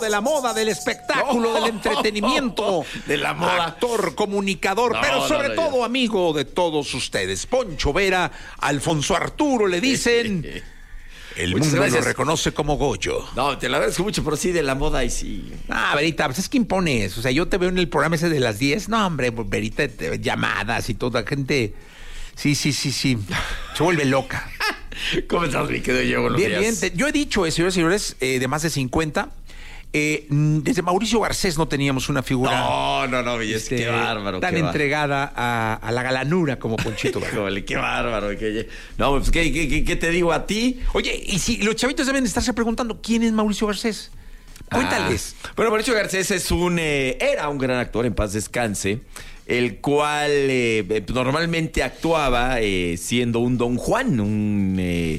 de la moda, del espectáculo, del entretenimiento, de la moda, actor, comunicador, pero sobre todo amigo de todos ustedes. Poncho Vera, Alfonso Arturo le dicen. El Muchas mundo gracias. lo reconoce como Goyo. No, te lo agradezco mucho, pero sí de la moda y sí. Ah, Verita, pues es que impones. O sea, yo te veo en el programa ese de las 10. No, hombre, Verita, llamadas y toda gente. Sí. Se vuelve loca. ¿Cómo estás, mi querido Diego? Buenos Bien. días. Yo he dicho, señores y señores, de más de 50. Desde Mauricio Garcés no teníamos una figura. No, belleza, qué bárbaro. Tan entregada a la galanura como Ponchito. Híjole, qué bárbaro. No, pues, ¿qué te digo a ti? Oye, y si los chavitos deben estarse preguntando, ¿quién es Mauricio Garcés? Cuéntales. Bueno, Mauricio Garcés era un gran actor, en paz descanse, el cual normalmente actuaba siendo un Don Juan, un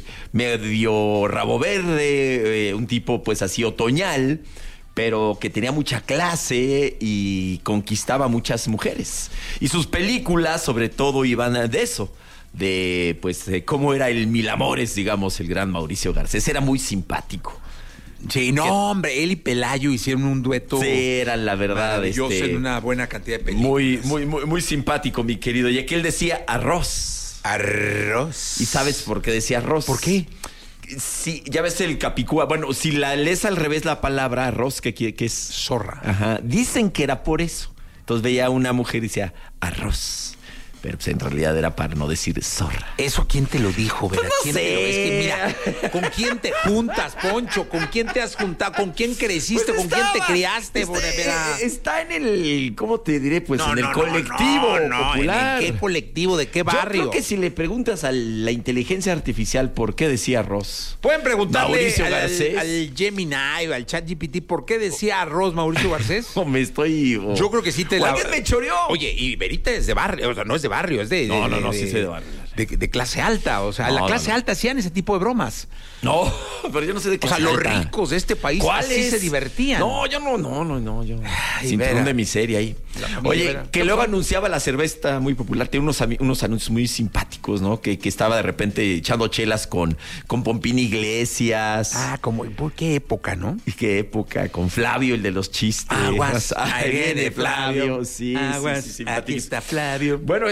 medio rabo verde, un tipo pues así otoñal, pero que tenía mucha clase y conquistaba muchas mujeres. Y sus películas sobre todo iban de eso, de cómo era el mil amores, digamos, el gran Mauricio Garcés. Era muy simpático. Sí, hombre, él y Pelayo hicieron un dueto. Sí, era la verdad. Maravilloso en una buena cantidad de películas. Muy simpático, mi querido. Y aquí él decía arroz. Arroz. ¿Y sabes por qué decía arroz? ¿Por qué? Sí, ya ves el capicúa. Bueno, si la lees al revés la palabra arroz, que es zorra. Ajá. Dicen que era por eso. Entonces veía a una mujer y decía arroz. Pero pues en realidad era para no decir zorra. ¿Eso quién te lo dijo, Vera? Pues no ¿Quién te lo... Es que sé. mira, ¿con quién te juntas, Poncho? ¿Con quién te has juntado? ¿Con quién creciste? Pues ¿Con quién te criaste, Vera? Está en el, ¿cómo te diré? Pues en el colectivo popular. ¿En qué colectivo? ¿De qué barrio? Yo creo que si le preguntas a la inteligencia artificial por qué decía arroz. Pueden preguntarle Mauricio Garcés. al Gemini o al ChatGPT por qué decía arroz Mauricio Garcés. No, me estoy... Yo creo que sí te Alguien me choreó. Oye, y Verita es de barrio, o sea, no es de barrio, es de... sí soy de barrio. De clase alta, o sea, la clase alta hacían ese tipo de bromas. No, pero yo no sé de qué. O sea, los alta. ricos de este país ¿Cuáles? así se divertían. No, yo no. Yo cinturón Vera. de miseria ahí. Oye, Vera. que luego anunciaba la cerveza muy popular. Tiene unos anuncios muy simpáticos, ¿no? Que estaba de repente echando chelas con Pompín Iglesias. Como, ¿por qué época, no? ¿Y qué época? Con Flavio, el de los chistes. Aguas, ahí viene Flavio. Sí, Aguas, sí, aquí está Flavio. Bueno,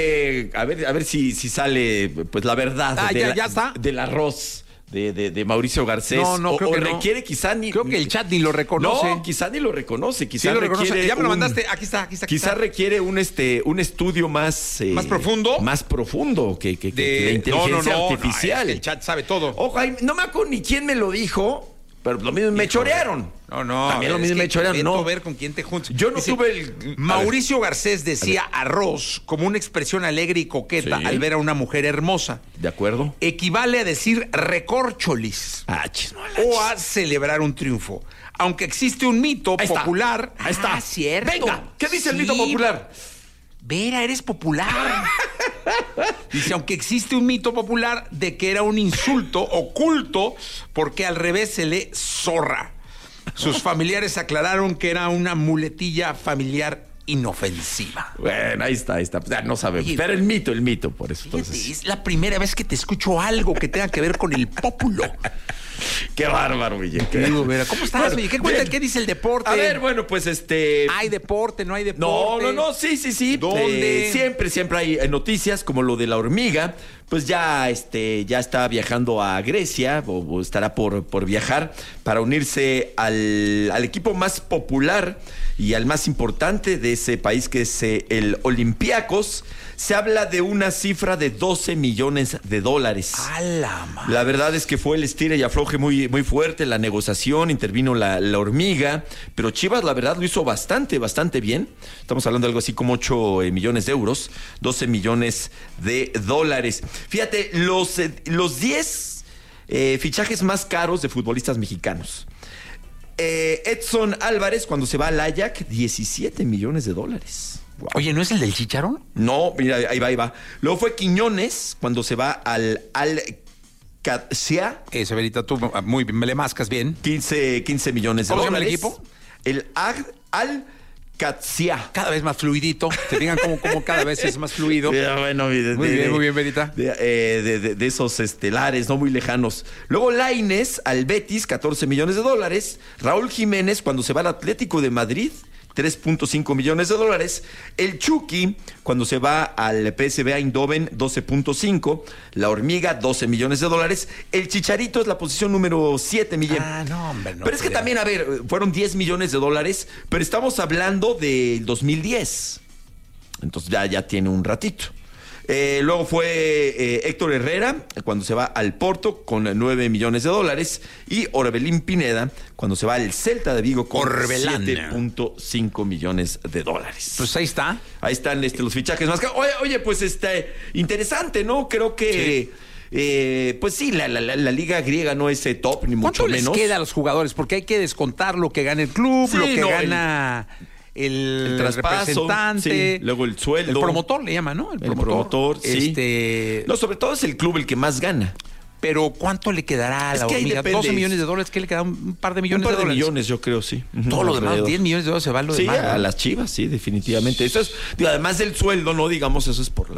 a ver si sale pues la verdad ya está. del arroz de Mauricio Garcés. No, creo que no. requiere quizá ni... Creo que el chat ni lo reconoce. No, quizá ni lo reconoce. Quizá Sí lo reconoce. requiere Ya me lo mandaste. Aquí está. Quizá requiere un estudio más... ¿Más profundo? Más profundo que de inteligencia artificial. Es que el chat sabe todo. Ojo, no me acuerdo ni quién me lo dijo, pero lo mismo me chorearon. No. También lo mismo me chorearon. No ver con quién te juntas. Yo no tuve el... Mauricio Garcés decía arroz como una expresión alegre y coqueta Sí. al ver a una mujer hermosa. ¿De acuerdo? Equivale a decir recorcholis o a celebrar un triunfo. Aunque existe un mito Ahí está. popular. Ahí está. Cierto. Venga, ¿qué dice el mito Sí. popular? Vera, eres popular. Dice, aunque existe un mito popular de que era un insulto oculto porque al revés se lee zorra. Sus familiares aclararon que era una muletilla familiar inofensiva. Bueno, ahí está. Ya no sabemos. Oye, Pero el mito, por eso. Fíjate, Entonces, es la primera vez que te escucho algo que tenga que ver con el pópulo. qué bárbaro, Guille. Digo, Vera, ¿cómo estás, Bueno, Guille? ¿Qué cuenta? bien. ¿Qué dice el deporte? A ver, bueno, pues ¿Hay deporte? ¿No hay deporte? No, sí. ¿Dónde? Siempre hay noticias como lo de la hormiga. Pues ya está viajando a Grecia o estará por viajar para unirse al equipo más popular y al más importante de ese país, que es el Olympiacos. Se habla de una cifra de $12 millones. ¡A la madre! La verdad es que fue el estira y afloje muy fuerte la negociación, intervino la hormiga, pero Chivas la verdad lo hizo bastante bien. Estamos hablando de algo así como 8 millones de euros, $12 millones. Fíjate, los 10 fichajes más caros de futbolistas mexicanos. Edson Álvarez, cuando se va al Ajax, $17 millones. Wow. Oye, ¿no es el del Chicharón? No, mira, ahí va. Luego fue Quiñones, cuando se va al Al-Qadsia. Verita, tú me le mascas bien. 15 millones de ¿Cómo se llama dólares. el equipo? El Al-Qadsia. Katsia. Cada vez más fluidito. Te digan como cada vez es más fluido. Bueno, muy bien, Verita. De esos estelares, no muy lejanos. Luego Lainez al Betis, $14 millones. Raúl Jiménez, cuando se va al Atlético de Madrid, $3.5 millones. El Chucky, cuando se va al PSV Eindhoven, 12.5. La Hormiga, $12 millones. El Chicharito es la posición número 7, Millén. No, hombre, no. Pero es que también, a ver, fueron $10 millones, pero estamos hablando del 2010. Entonces ya tiene un ratito. Luego fue Héctor Herrera, cuando se va al Porto, con $9 millones. Y Orbelín Pineda, cuando se va al Celta de Vigo, con $7.5 millones. Pues ahí está. Ahí están los fichajes más caros. Oye, pues interesante, ¿no? Creo que... Sí. Pues sí, la liga griega no es top, ni mucho menos. ¿Cuánto les queda a los jugadores? Porque hay que descontar lo que gana el club, lo que gana... El traspaso, representante, sí, luego el sueldo. El promotor le llama, ¿no? El promotor, sí. No, sobre todo es el club el que más gana. Pero ¿cuánto le quedará a la Hormiga? $12 millones. ¿Qué le queda? ¿Un par de millones de dólares? Un par de millones, yo creo, sí. Todo lo demás, $10 millones se va lo demás. Sí, a las Chivas, sí, definitivamente. Eso es, además del sueldo, no digamos, eso es por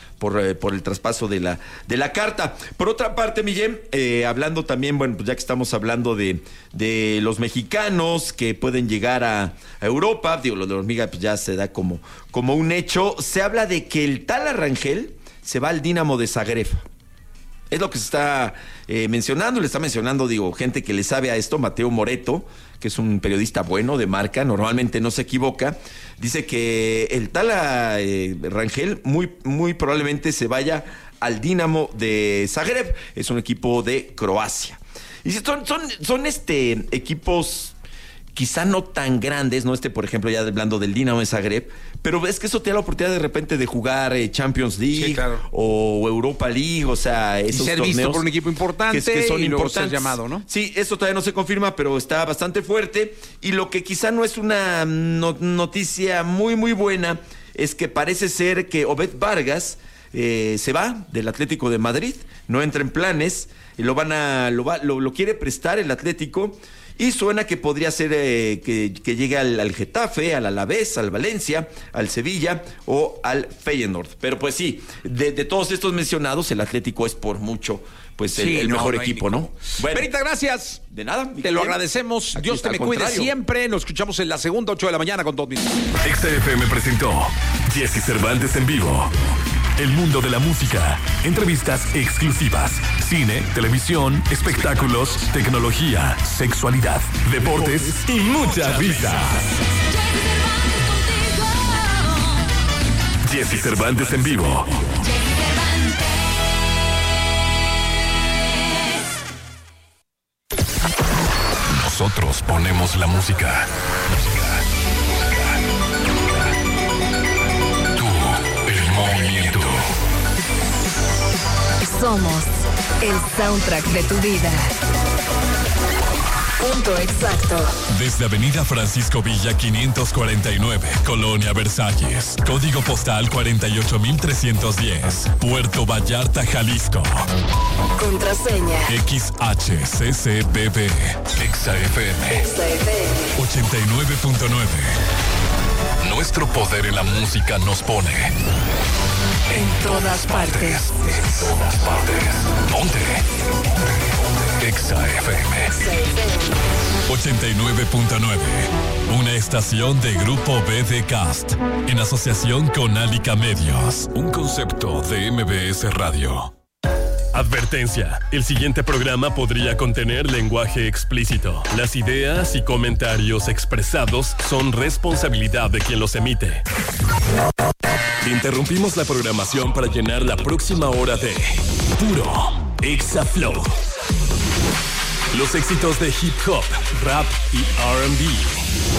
el traspaso de la carta. Por otra parte, Millén, hablando también, bueno, pues ya que estamos hablando de los mexicanos que pueden llegar a Europa, digo, lo de la Hormiga pues ya se da como un hecho. Se habla de que el Tala Rangel se va al Dinamo de Zagreb. Es lo que se está mencionando, le está mencionando, digo, gente que le sabe a esto. Mateo Moreto, que es un periodista bueno de Marca, normalmente no se equivoca, dice que el Tala Rangel muy probablemente se vaya al Dinamo de Zagreb. Es un equipo de Croacia. Y son equipos quizá no tan grandes, ¿no? Por ejemplo, ya hablando del Dinamo de Zagreb, pero es que eso te da la oportunidad de repente de jugar Champions League, sí, claro, o Europa League, o sea, esos torneos visto por un equipo importante que son y importantes. Luego ser llamado, ¿no? Sí, eso todavía no se confirma, pero está bastante fuerte. Y lo que quizá no es una noticia muy buena es que parece ser que Obed Vargas se va del Atlético de Madrid, no entra en planes, y lo quiere prestar el Atlético. Y suena que podría ser que llegue al Getafe, al Alavés, al Valencia, al Sevilla o al Feyenoord. Pero pues sí, de todos estos mencionados, el Atlético es por mucho pues el mejor equipo, ¿no? Bueno, Verita, gracias. De nada. Te lo agradecemos. Aquí, Dios te me cuide siempre. Nos escuchamos en la segunda, 8 de la mañana con todos. XFM presentó Jesse Cervantes en vivo. El mundo de la música, entrevistas exclusivas, cine, televisión, espectáculos, tecnología, sexualidad, deportes y mucha risa. Jesse Cervantes en vivo. Nosotros ponemos la música. Movimiento. Somos el soundtrack de tu vida. Punto exacto. Desde Avenida Francisco Villa 549, Colonia Versalles. Código postal 48310. Puerto Vallarta, Jalisco. Contraseña XHCCBB. XFM 89.9. Nuestro poder en la música nos pone en todas partes. En todas partes. ¿Dónde? Exa FM 89.9. Una estación de Grupo BD Cast en asociación con Alica Medios. Un concepto de MBS Radio. Advertencia. El siguiente programa podría contener lenguaje explícito. Las ideas y comentarios expresados son responsabilidad de quien los emite. Interrumpimos la programación para llenar la próxima hora de Puro Exa Flow. Los éxitos de hip hop, rap y R&B.